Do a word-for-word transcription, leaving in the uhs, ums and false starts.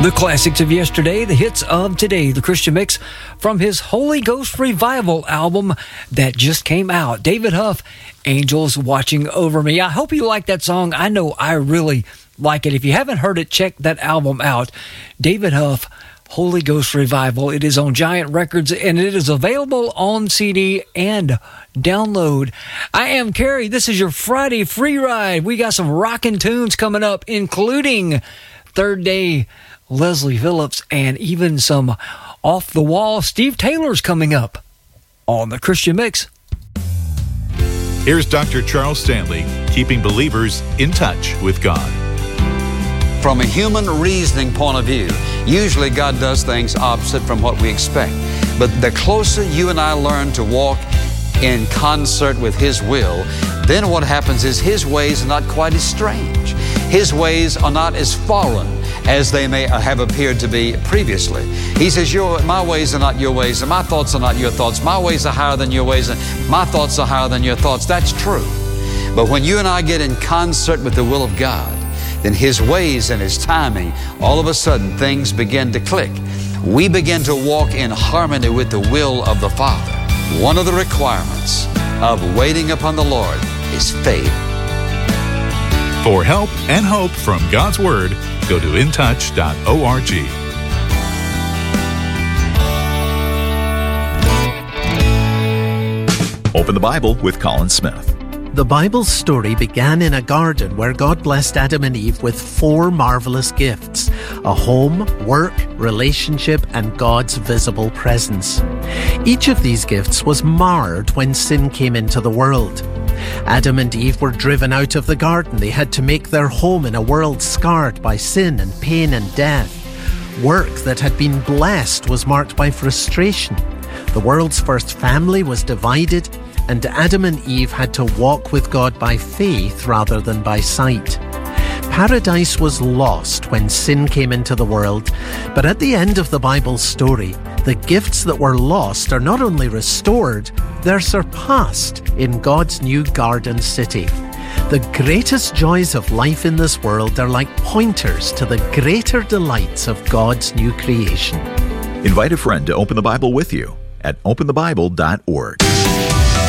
The classics of yesterday, the hits of today, the Christian Mix from his Holy Ghost Revival album that just came out. David Huff, Angels Watching Over Me. I hope you like that song. I know I really like it. If you haven't heard it, check that album out. David Huff, Holy Ghost Revival. It is on Giant Records, and it is available on C D and download. I am Kerry. This is your Friday free ride. We got some rockin' tunes coming up, including Third Day Leslie Phillips, and even some off-the-wall Steve Taylor's coming up on the Christian Mix. Here's Doctor Charles Stanley, keeping believers in touch with God. From a human reasoning point of view, usually God does things opposite from what we expect. But the closer you and I learn to walk in concert with His will, then what happens is His ways are not quite as strange. His ways are not as foreign as they may have appeared to be previously. He says, your, my ways are not your ways, and my thoughts are not your thoughts. My ways are higher than your ways, and my thoughts are higher than your thoughts. That's true. But when you and I get in concert with the will of God, then His ways and His timing, all of a sudden things begin to click. We begin to walk in harmony with the will of the Father. One of the requirements of waiting upon the Lord is faith. For help and hope from God's Word, go to in touch dot org. Open the Bible with Colin Smith. The Bible's story began in a garden where God blessed Adam and Eve with four marvelous gifts: a home, work, relationship, and God's visible presence. Each of these gifts was marred when sin came into the world. Adam and Eve were driven out of the garden. They had to make their home in a world scarred by sin and pain and death. Work that had been blessed was marked by frustration. The world's first family was divided, and Adam and Eve had to walk with God by faith rather than by sight. Paradise was lost when sin came into the world, but at the end of the Bible's story, the gifts that were lost are not only restored, they're surpassed in God's new garden city. The greatest joys of life in this world are like pointers to the greater delights of God's new creation. Invite a friend to open the Bible with you at open the bible dot org.